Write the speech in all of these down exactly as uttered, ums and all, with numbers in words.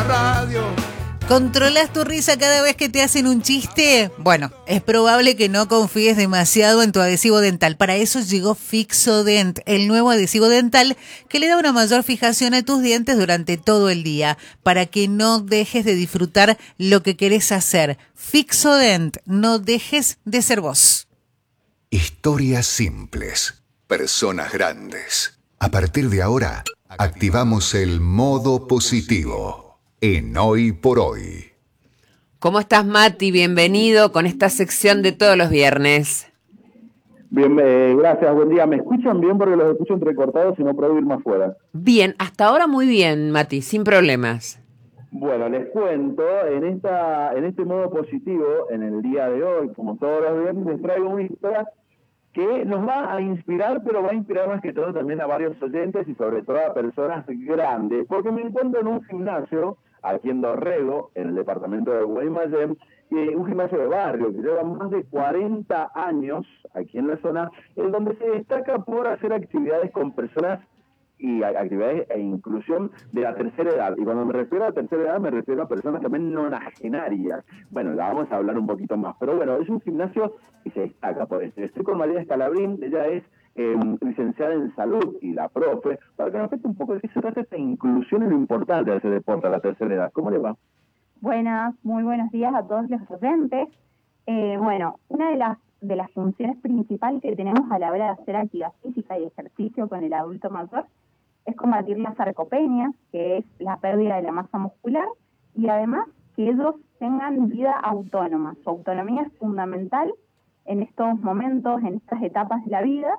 la radio. ¿Controlas tu risa cada vez que te hacen un chiste? Bueno, es probable que no confíes demasiado en tu adhesivo dental. Para eso llegó Fixodent, el nuevo adhesivo dental que le da una mayor fijación a tus dientes durante todo el día, para que no dejes de disfrutar lo que querés hacer. Fixodent, no dejes de ser vos. Historias simples, personas grandes. A partir de ahora, activamos el modo positivo. En Hoy por Hoy. ¿Cómo estás, Mati? Bienvenido con esta sección de todos los viernes. Bien, eh, gracias, buen día. ¿Me escuchan bien? Porque los escucho entrecortados y no puedo ir más fuera. Bien, hasta ahora muy bien, Mati, sin problemas. Bueno, les cuento, en esta en este modo positivo, en el día de hoy, como todos los viernes, les traigo una historia que nos va a inspirar, pero va a inspirar más que todo también a varios oyentes y sobre todo a personas grandes, porque me encuentro en un gimnasio aquí en Dorrego, en el departamento de Guaymallén, eh, un gimnasio de barrio que lleva más de cuarenta años aquí en la zona, en donde se destaca por hacer actividades con personas y actividades e inclusión de la tercera edad. Y cuando me refiero a la tercera edad, me refiero a personas también nonagenarias. Bueno, la vamos a hablar un poquito más. Pero bueno, es un gimnasio que se destaca por esto. Estoy con María Escalabrín, ella es eh, licenciada en salud y la profe, para que nos cuente un poco de qué se trata esta inclusión y lo importante de ese deporte a la tercera edad. ¿Cómo le va? Buenas, muy buenos días a todos los oyentes. Eh, bueno, una de las de las funciones principales que tenemos a la hora de hacer actividad física y ejercicio con el adulto mayor es combatir la sarcopenia, que es la pérdida de la masa muscular, y además que ellos tengan vida autónoma. Su autonomía es fundamental en estos momentos, en estas etapas de la vida.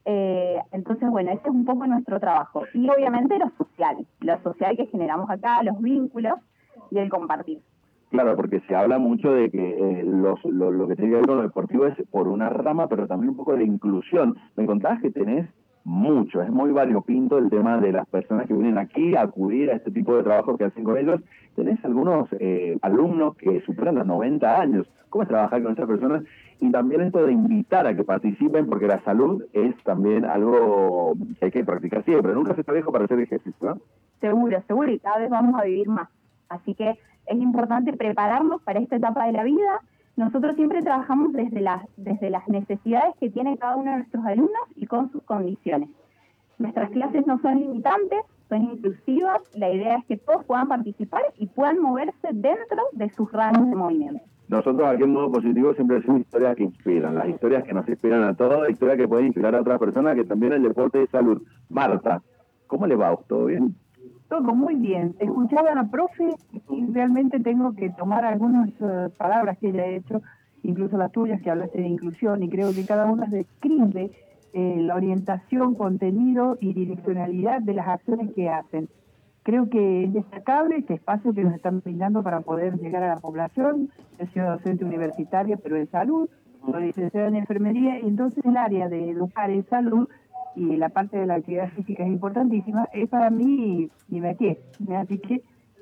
Eh, entonces, bueno, ese es un poco nuestro trabajo. Y obviamente lo social, lo social que generamos acá, los vínculos y el compartir. Claro, porque se habla mucho de que eh, los, lo, lo que tiene que ver con lo deportivo es por una rama, pero también un poco de inclusión. Me contabas que tenés mucho, es muy variopinto el tema de las personas que vienen aquí a acudir a este tipo de trabajo que hacen con ellos. Tenés algunos eh, alumnos que superan los noventa años. ¿Cómo es trabajar con esas personas? Y también esto de invitar a que participen, porque la salud es también algo que hay que practicar siempre. Nunca se está viejo para hacer ejercicio, ¿no? Seguro, seguro, y cada vez vamos a vivir más. Así que es importante prepararnos para esta etapa de la vida. Nosotros siempre trabajamos desde las, desde las necesidades que tiene cada uno de nuestros alumnos y con sus condiciones. Nuestras clases no son limitantes, son inclusivas. La idea es que todos puedan participar y puedan moverse dentro de sus rangos de movimiento. Nosotros aquí en Modo Positivo siempre decimos historias que inspiran, las historias que nos inspiran a todos, historias que pueden inspirar a otras personas, que también el deporte es salud. Marta, ¿cómo le va? ¿Todo bien? Todo muy bien. Escuchaba a la profe y realmente tengo que tomar algunas uh, palabras que ella ha hecho, incluso las tuyas que hablaste de inclusión, y creo que cada una describe eh, la orientación, contenido y direccionalidad de las acciones que hacen. Creo que es destacable este espacio que nos están brindando para poder llegar a la población. Yo soy docente universitaria, pero en salud, soy licenciada en enfermería, y entonces el área de educar en salud y la parte de la actividad física es importantísima, es para mí mi métier. Así que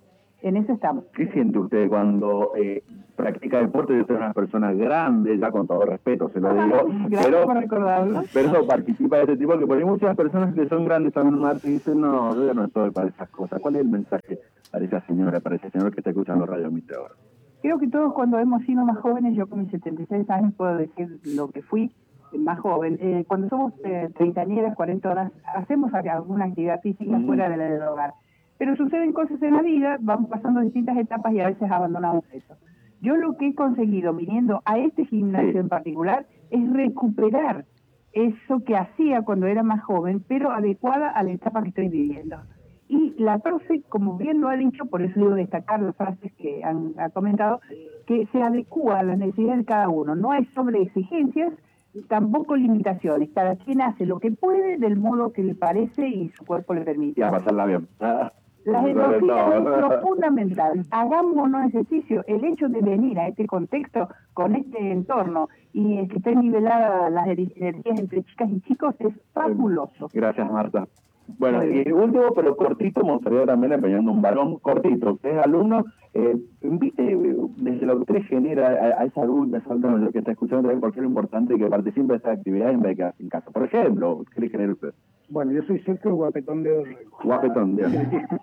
en eso estamos. ¿Qué siente usted cuando eh, practica deporte y usted es una persona grande, ya con todo respeto se lo digo, Gracias pero, por recordarlo. pero participa de este tipo, que por ahí muchas personas que son grandes también, Marta, y dicen, no, yo ya no estoy para esas cosas? ¿Cuál es el mensaje para esa señora, para ese señor que está escuchando Radio Mitre ahora? Creo que todos cuando hemos sido más jóvenes, yo con mis setenta y seis años puedo decir lo que fui, más joven, eh, cuando somos eh, treintañeras, cuarentonas, hacemos alguna actividad física mm. fuera de la del hogar. Pero suceden cosas en la vida, vamos pasando distintas etapas y a veces abandonamos eso. Yo lo que he conseguido viniendo a este gimnasio sí. en particular es recuperar eso que hacía cuando era más joven, pero adecuada a la etapa que estoy viviendo. Y la profe, como bien lo ha dicho, por eso debo destacar las frases que han ha comentado, que se adecúa a las necesidades de cada uno. No hay sobre exigencias, tampoco limitaciones. Cada quien hace lo que puede del modo que le parece y su cuerpo le permite. Y a pasarla bien. Ah, la endorfina es lo fundamental. Hagámonos ejercicio. El hecho de venir a este contexto, con este entorno, y que estén niveladas las energías entre chicas y chicos, es fabuloso. Gracias, Marta. Bueno, y último, pero cortito, me gustaría también empeñando un balón cortito. Usted es alumno, eh, invite desde lo que usted genera a, a esa alumna, a esa alumna que está escuchando también, porque es lo importante que participe de esta actividad en vez de quedarse en casa. Por ejemplo, ¿qué le genera usted? Bueno, yo soy Sergio Guapetón de Dorrego. Guapetón de Dorrego.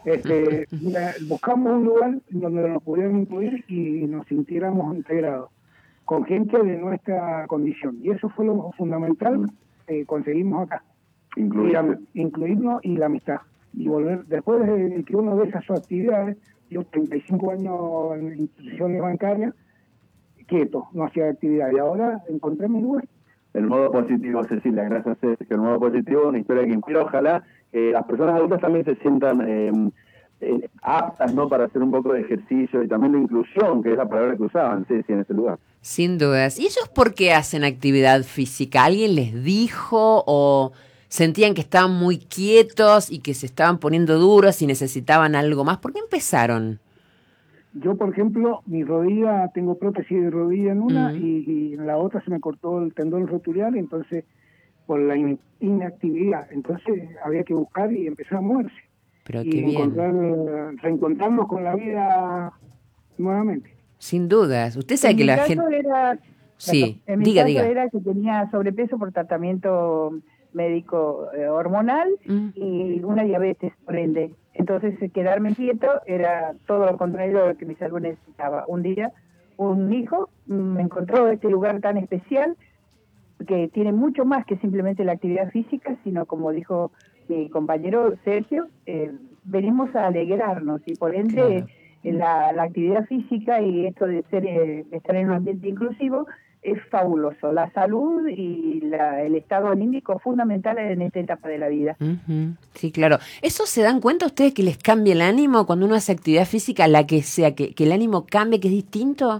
Este, mira, buscamos un lugar donde nos pudieran incluir y nos sintiéramos integrados con gente de nuestra condición. Y eso fue lo fundamental que conseguimos acá. Incluirnos. Incluirnos y la amistad. Y volver, después de que uno deja sus actividades, yo treinta y cinco años en instituciones bancarias, quieto, no hacía actividad. Y ahora encontré mi lugar. El modo positivo, Cecilia, gracias. Es que el modo positivo es una historia que inspira. Ojalá que las personas adultas también se sientan eh, eh, aptas, ¿no?, para hacer un poco de ejercicio y también de inclusión, que es la palabra que usaban, Ceci, en este lugar. Sin dudas. ¿Y ellos por qué hacen actividad física? ¿Alguien les dijo o sentían que estaban muy quietos y que se estaban poniendo duros y necesitaban algo más? ¿Por qué empezaron? Yo, por ejemplo, mi rodilla, tengo prótesis de rodilla en una Mm. y, y en la otra se me cortó el tendón rotuliar, entonces, por la in- inactividad, entonces había que buscar y empezar a moverse. Pero y qué bien. encontrar, eh, reencontrarnos con la vida nuevamente. Sin dudas. Usted sabe En que mi la caso gente... era, Sí, en mi diga, caso diga. era que tenía sobrepeso por tratamiento médico eh, hormonal Mm. y una diabetes, por ende. Entonces, eh, quedarme quieto era todo lo contrario de lo que mi salud necesitaba. Un día, un hijo mm, me encontró este lugar tan especial que tiene mucho más que simplemente la actividad física, sino, como dijo mi compañero Sergio, eh, venimos a alegrarnos y por ende Claro. eh, la, la actividad física y esto de ser eh, estar en un ambiente inclusivo es fabuloso. La salud y la, el estado anímico fundamental en esta etapa de la vida. Ujú. Sí, claro. ¿Eso se dan cuenta ustedes que les cambia el ánimo cuando uno hace actividad física, la que sea, que, que el ánimo cambie, que es distinto?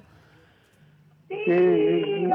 Sí.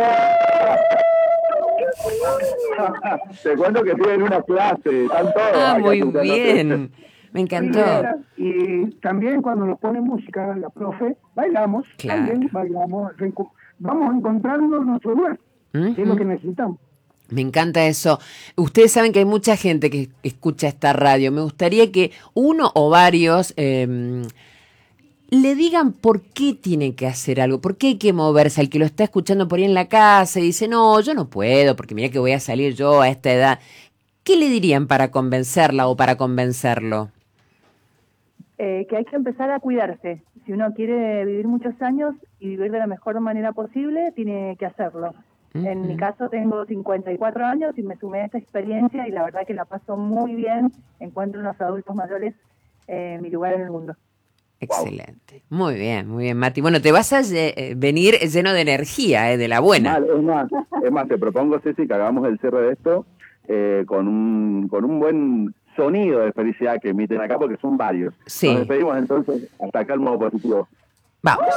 Te cuento que estoy en una clase, están todos Ah, acá muy escuchándote. bien. Me encantó. Y, y también cuando nos pone música la profe, bailamos, Claro. también bailamos, reenco- vamos encontrando nuestro lugar, que es lo Ujú. que necesitamos. Me encanta eso. Ustedes saben que hay mucha gente que escucha esta radio. Me gustaría que uno o varios eh, le digan por qué tienen que hacer algo, por qué hay que moverse. Al que lo está escuchando por ahí en la casa y dice, no, yo no puedo, porque mira que voy a salir yo a esta edad. ¿Qué le dirían para convencerla o para convencerlo? Eh, que hay que empezar a cuidarse. Si uno quiere vivir muchos años y vivir de la mejor manera posible, tiene que hacerlo. En Ujú. mi caso tengo cincuenta y cuatro años y me sumé a esta experiencia y la verdad que la paso muy bien. Encuentro unos adultos mayores eh, mi lugar en el mundo. Excelente. Muy bien, muy bien, Mati. Bueno, te vas a eh, venir lleno de energía, eh, de la buena. Mal, es más, es más, te propongo, Ceci, que hagamos el cierre de esto eh, con un con un buen sonido de felicidad que emiten acá, porque son varios. Sí. Nos despedimos entonces, hasta acá el modo positivo. Vamos.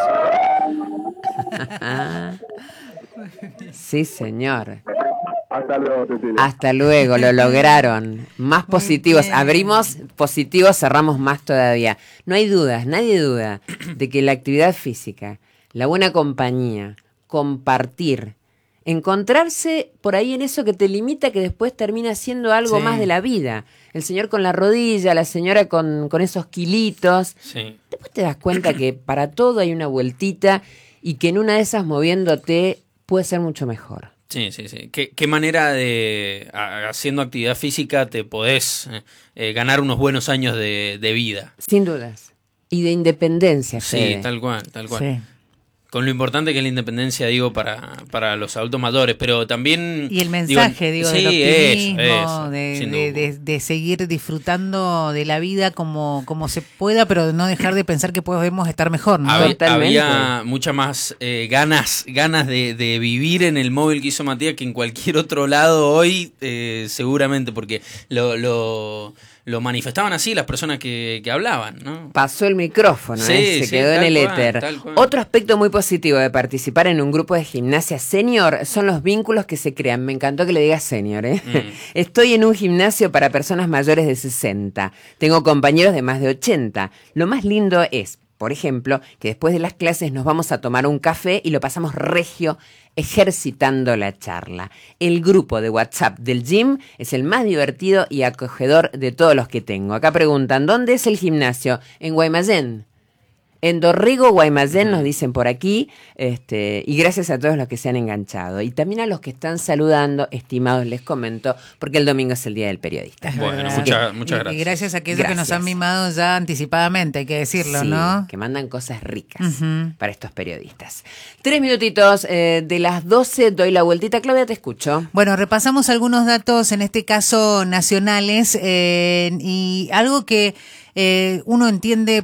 Sí, señor. Hasta luego, Cecilia. Hasta luego, lo lograron. Más Muy positivos. bien. Abrimos positivos, cerramos más todavía. No hay dudas, nadie duda de que la actividad física, la buena compañía, compartir, encontrarse por ahí en eso que te limita, que después termina siendo algo Sí. más de la vida. El señor con la rodilla, la señora con, con esos kilitos. Sí. Después te das cuenta que para todo hay una vueltita y que en una de esas moviéndote puede ser mucho mejor. Sí, sí, sí. ¿Qué, qué manera de, a- haciendo actividad física, te podés eh, eh, ganar unos buenos años de, de vida? Sin dudas. Y de independencia, Sí, Fede. tal cual, tal cual. Sí. Con lo importante que es la independencia, digo, para, para los adultos mayores, pero también... Y el mensaje, digo, sí, del optimismo, eso, eso, de, sin de, duda. de- de seguir disfrutando de la vida como, como se pueda, pero no dejar de pensar que podemos estar mejor, ¿no? Había, Totalmente. había muchas más eh, ganas ganas de, de vivir en el móvil que hizo Matías que en cualquier otro lado hoy, eh, seguramente, porque lo, lo, lo manifestaban así las personas que, que hablaban, ¿no? Pasó el micrófono, Sí, ¿eh? Se sí, quedó en tal el cual, éter. tal cual. Otro aspecto muy positivo de participar en un grupo de gimnasia senior son los vínculos que se crean. Me encantó que le digas senior, ¿eh? Mm. Estoy en un gimnasio para personas mayores de sesenta. Tengo compañeros de más de ochenta. Lo más lindo es, por ejemplo, que después de las clases nos vamos a tomar un café y lo pasamos regio ejercitando la charla. El grupo de WhatsApp del gym es el más divertido y acogedor de todos los que tengo. Acá preguntan, ¿dónde es el gimnasio? En Guaymallén. En Dorrego, Guaymallén, nos dicen por aquí, este, y gracias a todos los que se han enganchado. Y también a los que están saludando, estimados, les comento, porque el domingo es el Día del Periodista. Bueno, Así mucha, que, muchas gracias. Y gracias a aquellos Gracias. que nos han mimado ya anticipadamente, hay que decirlo, sí, ¿no? que mandan cosas ricas Uh-huh. para estos periodistas. Tres minutitos eh, de las doce, doy la vueltita. Claudia, te escucho. Bueno, repasamos algunos datos, en este caso nacionales, eh, y algo que eh, uno entiende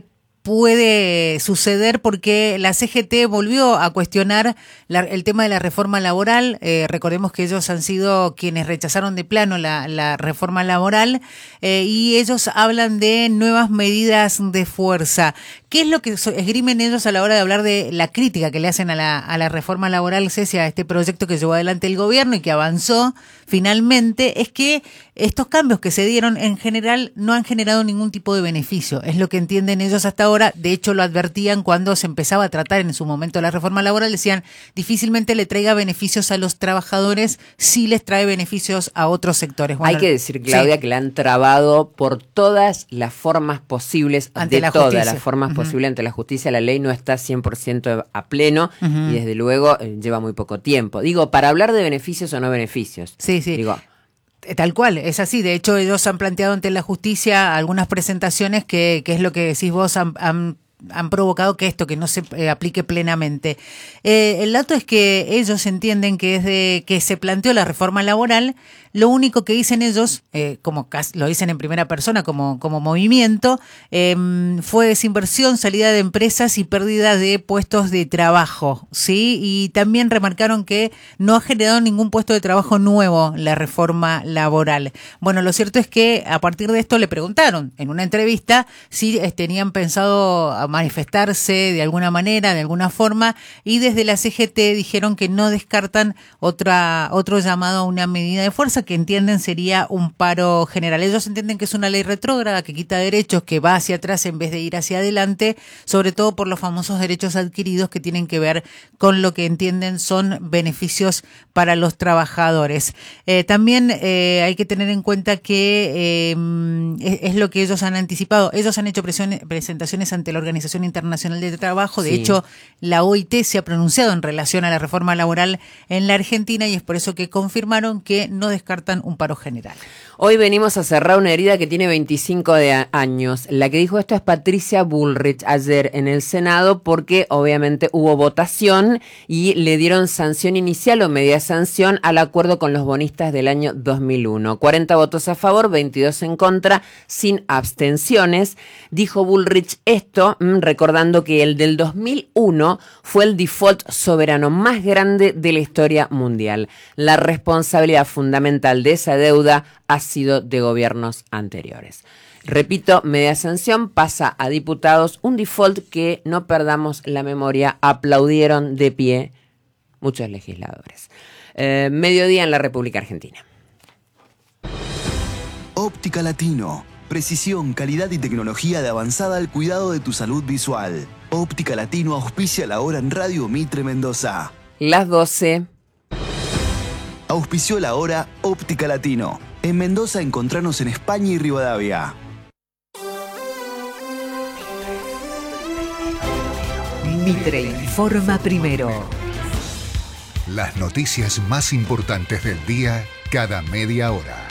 puede suceder porque la C G T volvió a cuestionar la, el tema de la reforma laboral. Eh, recordemos que ellos han sido quienes rechazaron de plano la, la reforma laboral eh, y ellos hablan de nuevas medidas de fuerza. ¿Qué es lo que esgrimen ellos a la hora de hablar de la crítica que le hacen a la, a la reforma laboral, Ceci, a este proyecto que llevó adelante el gobierno y que avanzó finalmente? Es que estos cambios que se dieron en general no han generado ningún tipo de beneficio. Es lo que entienden ellos hasta ahora. De hecho, lo advertían cuando se empezaba a tratar en su momento la reforma laboral. Decían, difícilmente le traiga beneficios a los trabajadores, sí les trae beneficios a otros sectores. Bueno, hay que decir, Claudia, sí, que la han trabado por todas las formas posibles, ante de la todas justicia. las formas Uh-huh. posibles ante la justicia. La ley no está cien por ciento a pleno Uh-huh. y desde luego eh, lleva muy poco tiempo. Digo, para hablar de beneficios o no beneficios. Sí, sí. Digo, tal cual, es así. De hecho, ellos han planteado ante la justicia algunas presentaciones que, que es lo que decís vos, han, han han provocado que esto, que no se eh, aplique plenamente. Eh, el dato es que ellos entienden que desde que se planteó la reforma laboral, lo único que dicen ellos, eh, como lo dicen en primera persona como, como movimiento, eh, fue desinversión, salida de empresas y pérdida de puestos de trabajo, ¿sí? Y también remarcaron que no ha generado ningún puesto de trabajo nuevo la reforma laboral. Bueno, lo cierto es que a partir de esto le preguntaron en una entrevista si eh, tenían pensado manifestarse de alguna manera, de alguna forma, y desde la C G T dijeron que no descartan otra otro llamado a una medida de fuerza que entienden sería un paro general. Ellos entienden que es una ley retrógrada que quita derechos, que va hacia atrás en vez de ir hacia adelante, sobre todo por los famosos derechos adquiridos que tienen que ver con lo que entienden son beneficios para los trabajadores. Eh, también eh, hay que tener en cuenta que eh, es, es lo que ellos han anticipado. Ellos han hecho presiones, presentaciones ante la Organización Internacional de Trabajo. De sí. hecho, la O I T se ha pronunciado en relación a la reforma laboral en la Argentina y es por eso que confirmaron que no descartan un paro general. Hoy venimos a cerrar una herida que tiene veinticinco de a- años. La que dijo esto es Patricia Bullrich ayer en el Senado porque obviamente hubo votación y le dieron sanción inicial o media sanción al acuerdo con los bonistas del año dos mil uno. cuarenta votos a favor, veintidós en contra, sin abstenciones. Dijo Bullrich esto mmm, recordando que el del dos mil uno fue el default soberano más grande de la historia mundial. La responsabilidad fundamental de esa deuda ha sido de gobiernos anteriores. Repito, media sanción pasa a diputados, un default que, no perdamos la memoria, aplaudieron de pie muchos legisladores. Eh, mediodía en la República Argentina. Óptica Latino. Precisión, calidad y tecnología de avanzada al cuidado de tu salud visual. Óptica Latino auspicia la hora en Radio Mitre Mendoza. Las doce. Auspició la hora Óptica Latino. En Mendoza encontranos en España y Rivadavia. Mitre informa primero. Las noticias más importantes del día cada media hora.